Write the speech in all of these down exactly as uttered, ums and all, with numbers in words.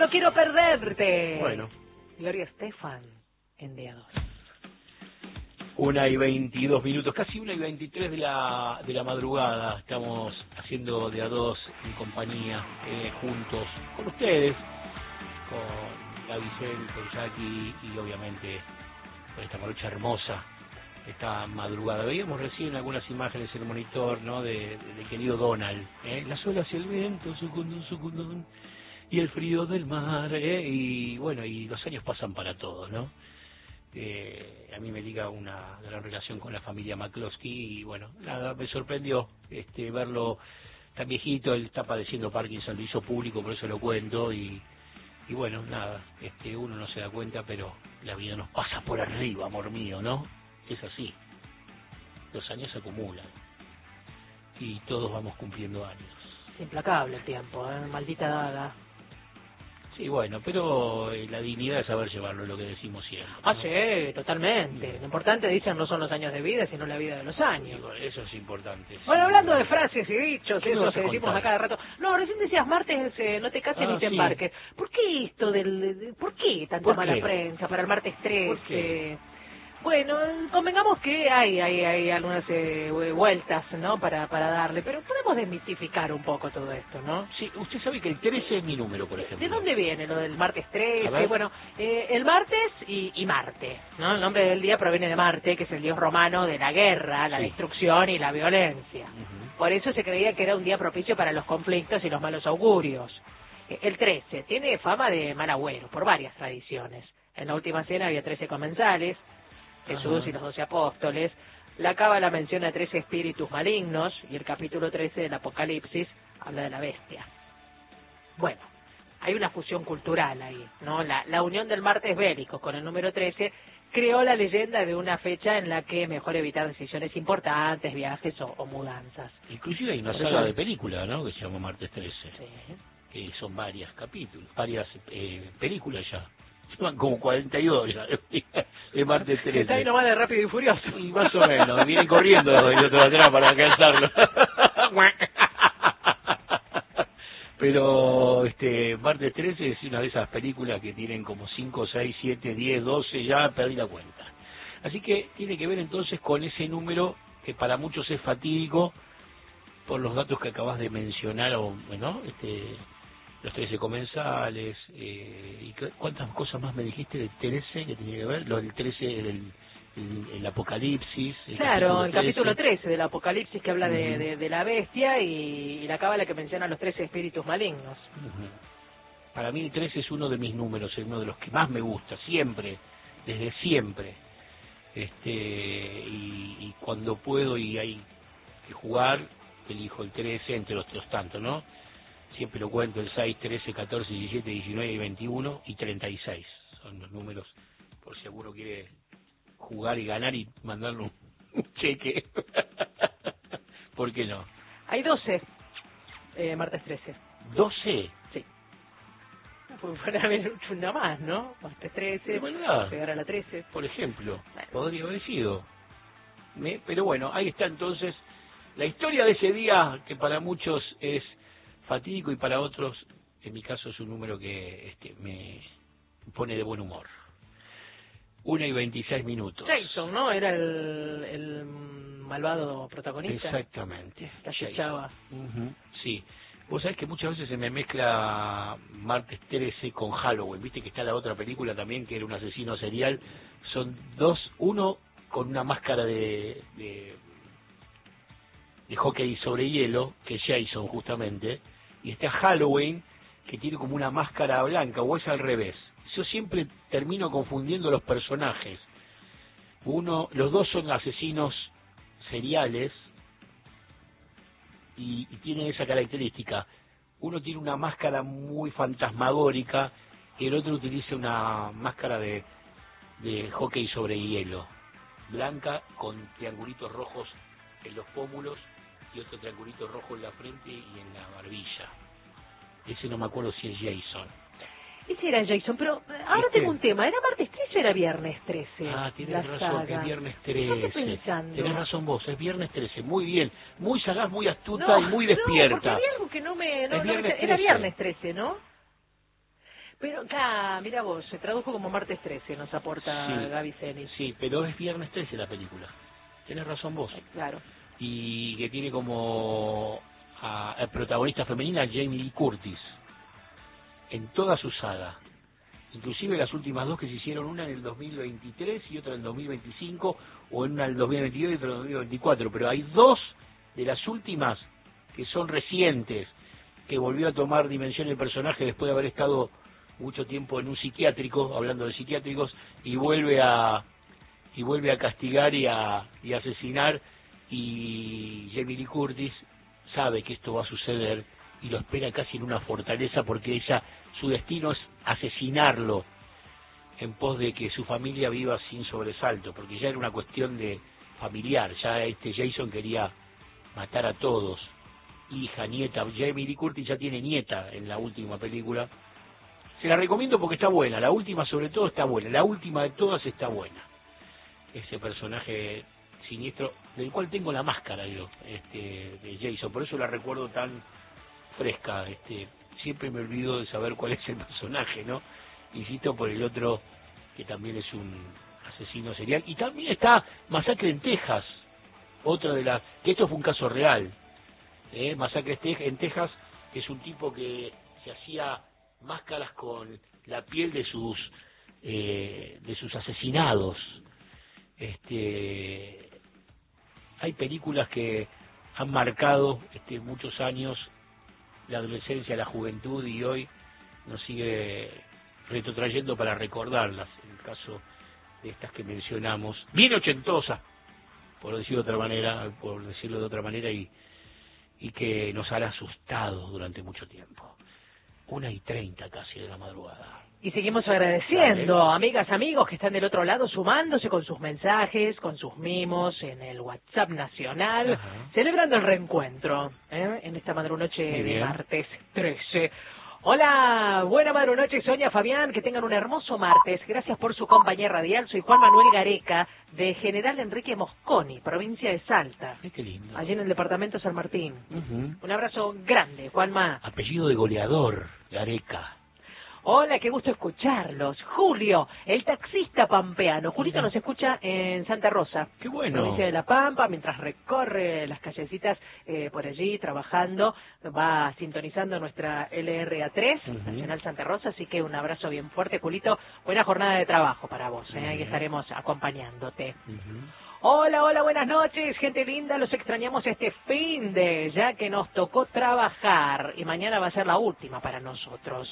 No quiero perderte. Bueno. Gloria Estefan, en día dos. Una y veintidós minutos, casi una y veintitrés de la, de la madrugada. Estamos haciendo de a dos en compañía, eh, juntos, con ustedes, con la Vicente, con Jackie y obviamente con esta morocha hermosa, esta madrugada. Veíamos recién algunas imágenes en el monitor, ¿no? De, de, de querido Donald, ¿eh? Las olas y el viento, sucundún, sucundún, y el frío del mar, ¿eh? Y bueno, y los años pasan para todos, ¿no? Eh, a mí me liga una gran relación con la familia McCloskey y bueno, nada, me sorprendió este verlo tan viejito. Él está padeciendo Parkinson, lo hizo público, por eso lo cuento y, y bueno, nada, este uno no se da cuenta, pero la vida nos pasa por arriba, amor mío, ¿no? Es así, los años se acumulan y todos vamos cumpliendo años. Es implacable el tiempo, ¿eh? Maldita dada. Sí, bueno, pero eh, la dignidad es saber llevarlo, es lo que decimos siempre, ¿no? Ah, sí, totalmente. Lo importante, dicen, no son los años de vida, sino la vida de los años. Sí, bueno, eso es importante. Bueno, sí, hablando bueno. de frases y dichos, ¿Qué me eso vas que a decimos contar? a cada rato. No, recién decías martes, eh, no te cases Ah, ni te sí. embarques. ¿Por qué esto del... de- ¿Por qué tanta ¿Por mala qué? prensa para el martes tres? ¿Por qué? Eh, bueno, convengamos que hay hay, hay algunas eh, vueltas, ¿no? Para, para darle, pero podemos desmitificar un poco todo esto, ¿no? Sí, usted sabe que el trece es mi número, por ejemplo. ¿De dónde viene lo del martes A trece? ver. Bueno, eh, el martes y, y Marte, ¿no? El nombre del día proviene de Marte, que es el dios romano de la guerra, la Sí. destrucción y la violencia. Ujú. Por eso se creía que era un día propicio para los conflictos y los malos augurios. Eh, El trece tiene fama de mal agüero por varias tradiciones. En la última cena había trece comensales, Jesús Ajá. y los doce apóstoles. La Cábala menciona trece espíritus malignos y el capítulo trece del Apocalipsis habla de la bestia. Bueno, hay una fusión cultural ahí, ¿no? La, la unión del martes bélico con el número trece creó la leyenda de una fecha en la que mejor evitar decisiones importantes, viajes o, o mudanzas. Inclusive hay una Por saga eso- de película, ¿no? Que se llama Martes trece. Sí. Que son varias capítulos, varias eh, películas ya. Llevan como cuarenta y dos ya. De Martes Está ahí trece. nomás de Rápido y Furioso. Y más o menos, vienen corriendo los del otro atrás para alcanzarlo. Pero este Martes trece es una de esas películas que tienen como cinco, seis, siete, diez, doce, ya perdí la cuenta. Así que tiene que ver entonces con ese número que para muchos es fatídico por los datos que acabas de mencionar, o bueno, este, los trece comensales, eh, y cu- cuántas cosas más me dijiste del trece que tenía que ver, lo del trece, el, el, el Apocalipsis, el Claro, el trece. capítulo trece del Apocalipsis que habla de, Ujú. de, de la bestia y, y la cábala que menciona los trece espíritus malignos. Ujú. Para mí el trece es uno de mis números, es uno de los que más me gusta, siempre, desde siempre. Este, y, y cuando puedo y hay que jugar, elijo el trece entre los, los tantos, ¿no? Siempre lo cuento, el seis, trece, catorce, diecisiete, diecinueve y veintiuno y treinta y seis. Son los números, por si alguno quiere jugar y ganar y mandarle un, un cheque. ¿Por qué no? Hay doce, eh, martes trece. ¿doce? Sí. Pues fuera haber una más, ¿no? Martes trece, De verdad. llegar a la trece. Por ejemplo, Bueno. podría haber sido. Me- Pero bueno, ahí está entonces la historia de ese día, que para muchos es fatídico y para otros, en mi caso, es un número que este, me pone de buen humor. Una y veintiséis minutos. Jason, ¿no? Era el, el malvado protagonista. Exactamente. La Jason. acechaba. Ujú, sí. Vos sabés que muchas veces se me mezcla Martes trece con Halloween. Viste que está la otra película también, que era un asesino serial. Son dos, uno con una máscara de, de, de hockey sobre hielo, que es Jason justamente, y está Halloween, que tiene como una máscara blanca, o es al revés. Yo siempre termino confundiendo los personajes. Uno, los dos son asesinos seriales, y, y tienen esa característica. Uno tiene una máscara muy fantasmagórica y el otro utiliza una máscara de, de hockey sobre hielo, blanca con triangulitos rojos en los pómulos y otro triangulito rojo en la frente y en la barbilla. Ese no me acuerdo si es Jason. Ese era Jason, pero eh, ahora ¿Viste? tengo un tema. ¿Era martes trece o era viernes trece? Ah, tienes la razón, que saga? es viernes ¿Qué estás trece. pensando? Tenés razón vos, es viernes trece. Muy bien, muy sagaz, muy astuta No, y muy no, porque despierta. había algo que no me... No, Es no me- viernes era trece. viernes trece, ¿no? Pero acá, mira vos, se tradujo como martes trece, nos aporta Sí, Gaby Cenis. sí, pero es viernes trece la película. Tenés razón vos. Claro. Y que tiene como a, a protagonista femenina Jamie Lee Curtis en toda su saga. Inclusive las últimas dos que se hicieron, una en el dos mil veintitrés y otra en el dos mil veinticinco, o en una en el dos mil veintidós y otra en el dos mil veinticuatro, pero hay dos de las últimas que son recientes, que volvió a tomar dimensión el personaje después de haber estado mucho tiempo en un psiquiátrico, hablando de psiquiátricos, y vuelve a y vuelve a castigar y a, y a asesinar, y Jamie Lee Curtis sabe que esto va a suceder y lo espera casi en una fortaleza, porque ella, su destino es asesinarlo en pos de que su familia viva sin sobresalto, porque ya era una cuestión de familiar, ya este Jason quería matar a todos, hija, nieta. Jamie Lee Curtis ya tiene nieta en la última película. Se la recomiendo porque está buena, la última sobre todo está buena, la última de todas está buena. Ese personaje siniestro, del cual tengo la máscara yo, este, de Jason, por eso la recuerdo tan fresca. Este, siempre me olvido de saber cuál es el personaje, ¿no? Insisto por el otro, que también es un asesino serial. Y también está Masacre en Texas, otra de las, que esto fue un caso real, ¿eh? Masacre en Texas, que es un tipo que se hacía máscaras con la piel de sus eh, de sus asesinados. Este, hay películas que han marcado este, muchos años la adolescencia, la juventud, y hoy nos sigue retrotrayendo para recordarlas. En el caso de estas que mencionamos, bien ochentosas, por decirlo de otra manera, por decirlo de otra manera, y, y que nos han asustado durante mucho tiempo. Una y treinta casi de la madrugada. Y seguimos agradeciendo, Dale. amigas, amigos que están del otro lado, sumándose con sus mensajes, con sus mimos en el WhatsApp nacional, Ajá. celebrando el reencuentro, ¿eh? En esta madrunoche Muy de bien. martes trece. Hola, buena madrunoche, Sonia, Fabián, que tengan un hermoso martes. Gracias por su compañía radial. Soy Juan Manuel Gareca, de General Enrique Mosconi, provincia de Salta, Ay, qué lindo. allí en el departamento San Martín. Uh-huh. Un abrazo grande, Juanma. Apellido de goleador, Gareca. Hola, qué gusto escucharlos. Julio, el taxista pampeano. Julito Mira. nos escucha en Santa Rosa, Qué bueno. provincia de La Pampa, mientras recorre las callecitas eh, por allí trabajando, va sintonizando nuestra L R A tres, Uh-huh. Nacional Santa Rosa, así que un abrazo bien fuerte, Julito. Buena jornada de trabajo para vos, ¿eh? Ahí Uh-huh. estaremos acompañándote. Uh-huh. Hola, hola, buenas noches, gente linda, los extrañamos este fin de, ya que nos tocó trabajar, y mañana va a ser la última para nosotros.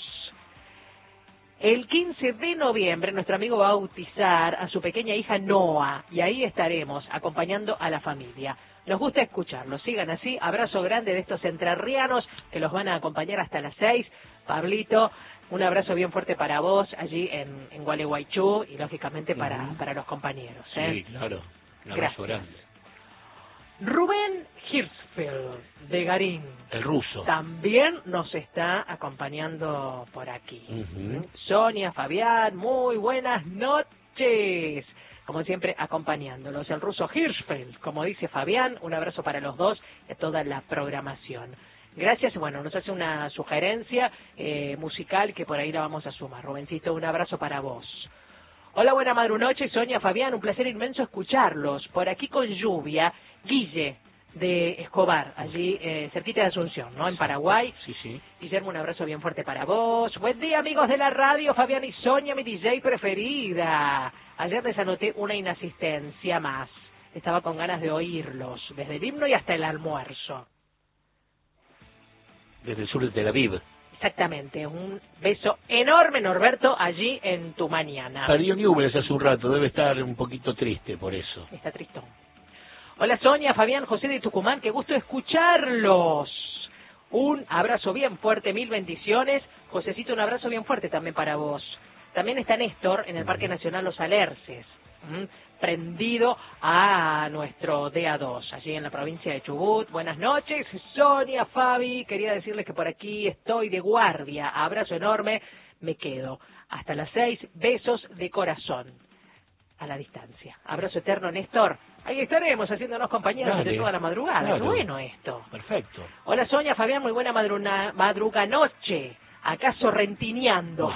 El quince de noviembre nuestro amigo va a bautizar a su pequeña hija Noa, y ahí estaremos acompañando a la familia. Nos gusta escucharlos, sigan así, abrazo grande de estos entrerrianos que los van a acompañar hasta las seis. Pablito, un abrazo bien fuerte para vos allí en, en Gualeguaychú, y lógicamente para, Uh-huh. para los compañeros, ¿eh? Sí, claro. Un abrazo Gracias. grande. Rubén Hirschfeld, de Garín, El ruso. también nos está acompañando por aquí. Uh-huh. Sonia, Fabián, muy buenas noches. Como siempre, acompañándolos. El ruso Hirschfeld, como dice Fabián, un abrazo para los dos y a toda la programación. Gracias. Bueno, nos hace una sugerencia eh, musical que por ahí la vamos a sumar. Rubéncito, un abrazo para vos. Hola, buena madrunoche, Sonia, Fabián, un placer inmenso escucharlos. Por aquí con lluvia, Guille, de Escobar, allí eh, cerquita de Asunción, ¿no? En Paraguay. Sí, sí. Guillermo, un abrazo bien fuerte para vos. Buen día, amigos de la radio, Fabián y Sonia, mi D J preferida. Ayer les anoté una inasistencia más. Estaba con ganas de oírlos, desde el himno y hasta el almuerzo. Desde el sur de Tel Aviv. Exactamente, un beso enorme, Norberto, allí en tu mañana. Perdió Newell's hace un rato, debe estar un poquito triste por eso. Está tristón. Hola Sonia, Fabián, José de Tucumán, qué gusto escucharlos. Un abrazo bien fuerte, mil bendiciones. Josecito, un abrazo bien fuerte también para vos. También está Néstor en el Parque Nacional Los Alerces, ¿m? prendido a nuestro D A dos, allí en la provincia de Chubut. Buenas noches, Sonia, Fabi, quería decirles que por aquí estoy de guardia. Abrazo enorme, me quedo. Hasta las seis, besos de corazón. A la distancia. Abrazo eterno, Néstor. Ahí estaremos haciéndonos compañía durante toda la madrugada. Claro. Qué bueno esto. Perfecto. Hola Sonia, Fabián, muy buena madruna, madruga noche. acá sorrentineando.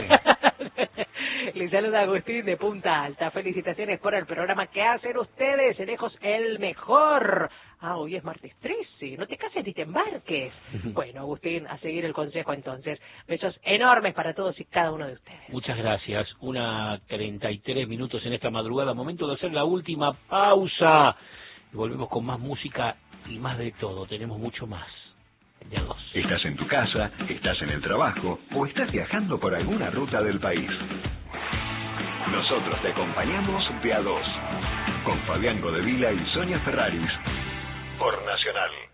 Les saluda Agustín de Punta Alta. Felicitaciones por el programa que hacen ustedes, lejos el mejor. Ah, hoy es martes trece, no te cases ni te embarques. Bueno, Agustín, a seguir el consejo entonces. Besos enormes para todos y cada uno de ustedes. Muchas gracias. Una treinta y tres minutos en esta madrugada, momento de hacer la última pausa. Y volvemos con más música y más de todo, tenemos mucho más. De a dos. Estás en tu casa, estás en el trabajo o estás viajando por alguna ruta del país. Nosotros te acompañamos de a dos, con Fabián Godevila y Sonia Ferraris, por Nacional.